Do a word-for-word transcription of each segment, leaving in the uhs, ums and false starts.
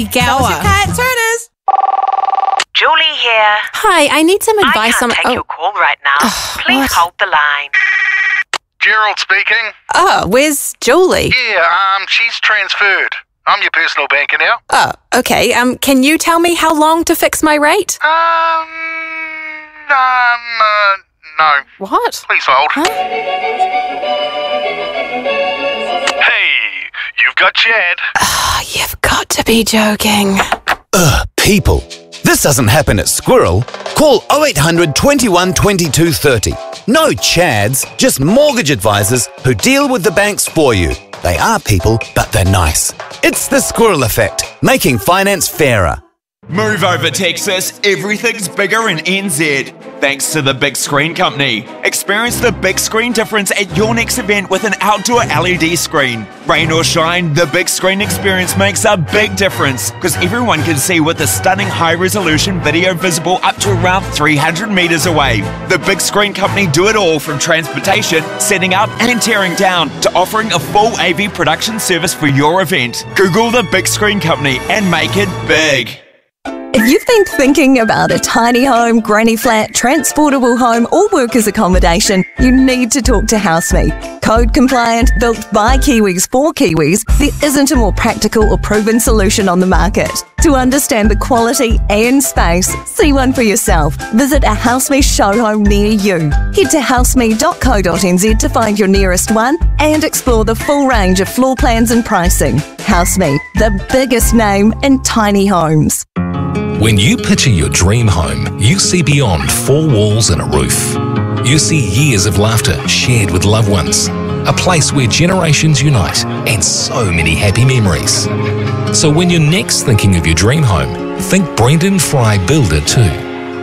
Gower. Cat Turners. Julie here. Hi, I need some advice I can't on... take oh. your call right now. Oh, Please what? hold the line. Gerald speaking. Oh, where's Julie? Yeah, um, she's transferred. I'm your personal banker now. Oh, okay. Um, can you tell me how long to fix my rate? Um, um, uh, no. What? Please hold. Huh? Hey, you've got Chad. Oh, you've got to be joking. Ugh, people. This doesn't happen at Squirrel. Call oh eight hundred, twenty-one, twenty-two, thirty. No Chads, just mortgage advisors who deal with the banks for you. They are people, but they're nice. It's the Squirrel Effect, making finance fairer. Move over, Texas. Everything's bigger in N Z. Thanks to the Big Screen Company. Experience the big screen difference at your next event with an outdoor L E D screen. Rain or shine, the big screen experience makes a big difference because everyone can see with the stunning high-resolution video visible up to around three hundred metres away. The Big Screen Company do it all from transportation, setting up and tearing down to offering a full A V production service for your event. Google the Big Screen Company and make it big. If you've been thinking about a tiny home, granny flat, transportable home or workers accommodation, you need to talk to HouseMe. Code compliant, built by Kiwis for Kiwis, there isn't a more practical or proven solution on the market. To understand the quality and space, see one for yourself. Visit a HouseMe show home near you. Head to houseme dot co dot n z to find your nearest one and explore the full range of floor plans and pricing. HouseMe, the biggest name in tiny homes. When you picture your dream home, you see beyond four walls and a roof. You see years of laughter shared with loved ones, a place where generations unite, and so many happy memories. So when you're next thinking of your dream home, think Brendan Fry Builder too.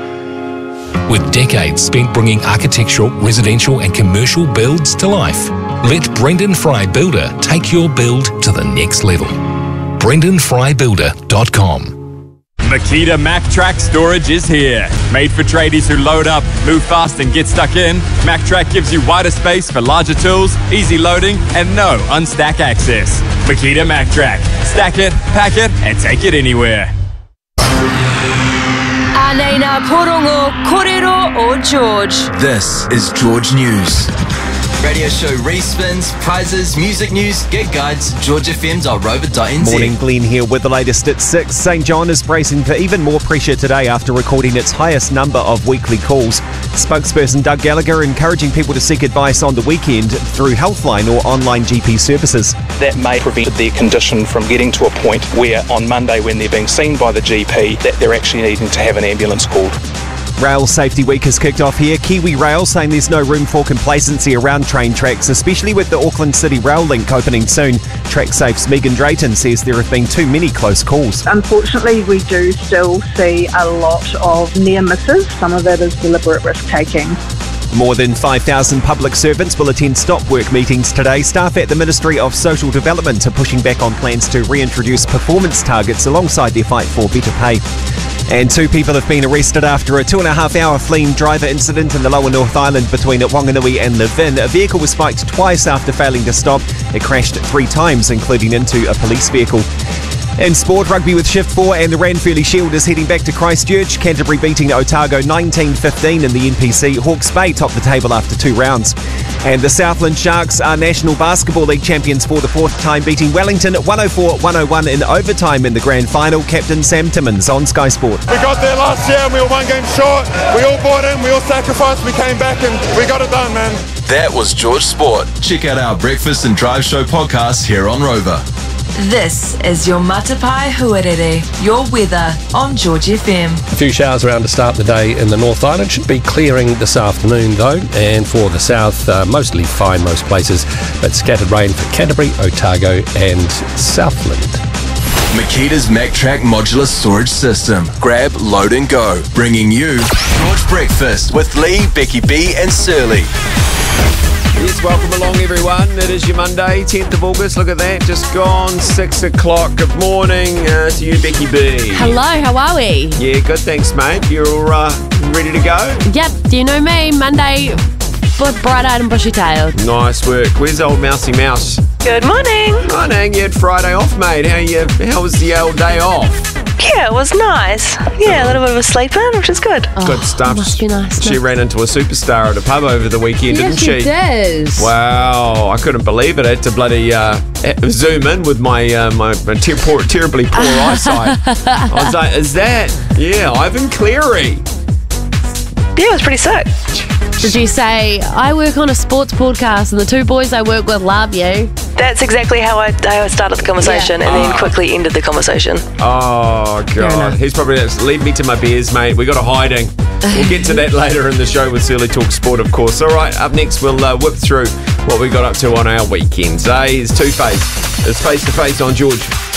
With decades spent bringing architectural, residential and commercial builds to life, let Brendan Fry Builder take your build to the next level. brendan fry builder dot com. Makita MacTrack Storage is here. Made for tradies who load up, move fast and get stuck in, MacTrack gives you wider space for larger tools, easy loading and no unstack access. Makita MacTrack. Stack it, pack it and take it anywhere. Anena Porongo Korero o George. This is George News. Radio show respins, prizes, music news, gig guides, george f m dot rover dot n z. Morning, Glenn here with the latest at six. St John is bracing for even more pressure today after recording its highest number of weekly calls. Spokesperson Doug Gallagher encouraging people to seek advice on the weekend through Healthline or online G P services. That may prevent their condition from getting to a point where on Monday when they're being seen by the G P that they're actually needing to have an ambulance called. Rail Safety Week has kicked off here. Kiwi Rail saying there's no room for complacency around train tracks, especially with the Auckland City Rail Link opening soon. TrackSafe's Megan Drayton says there have been too many close calls. Unfortunately, we do still see a lot of near misses. Some of it is deliberate risk taking. More than five thousand public servants will attend stop work meetings today. Staff at the Ministry of Social Development are pushing back on plans to reintroduce performance targets alongside their fight for better pay. And two people have been arrested after a two and a half hour fleeing driver incident in the lower North Island between Whanganui and Levin. A vehicle was spiked twice after failing to stop. It crashed three times, including into a police vehicle. In sport, rugby with Shift four and the Ranfurly Shield is heading back to Christchurch. Canterbury beating Otago nineteen fifteen in the N P C. Hawke's Bay top the table after two rounds. And the Southland Sharks are National Basketball League champions for the fourth time, beating Wellington one oh four one oh one in overtime in the grand final. Captain Sam Timmins on Sky Sport. We got there last year and we were one game short. We all bought in, we all sacrificed, we came back and we got it done, man. That was George Sport. Check out our Breakfast and Drive Show podcast here on Rover. This is your Matapai Huarere, your weather on George F M. A few showers around to start the day in the North Island. Should be clearing this afternoon though, and for the south, uh, mostly fine most places, but scattered rain for Canterbury, Otago and Southland. Makita's MacTrack modular storage system. Grab, load and go. Bringing you George Breakfast with Lee, Becky B and Surly. Yes, welcome along everyone. It is your Monday, tenth of August. Look at that, just gone six o'clock. Good morning uh, to you, Becky B. Hello, how are we? Yeah, good, thanks mate. You're uh, ready to go? Yep, do you know me? Monday, bright-eyed and bushy-tailed. Nice work. Where's old Mousy Mouse? Good morning. Morning. You had Friday off, mate. How you? How was the old day off? Yeah, it was nice. Yeah, a little bit of a sleep in, which is good. Good stuff. Must be nice. She ran into a superstar at a pub over the weekend, Yes, didn't she? she did. Wow, I couldn't believe it. I had to bloody uh, zoom in with my uh, my, my ter- poor, terribly poor eyesight. I was like, is that? Yeah, Ivan Cleary. Yeah, it was pretty sick. Did you say, I work on a sports podcast and the two boys I work with love you? That's exactly how I, how I started the conversation Yeah. and then Ah. quickly ended the conversation. Oh, God. He's probably, leave me to my beers, mate. We got a hiding. We'll get to that later in the show with Surly Talk Sport, of course. All right, up next, we'll uh, whip through what we got up to on our weekends. Eh? Here's Two-Face. It's Face to Face on George.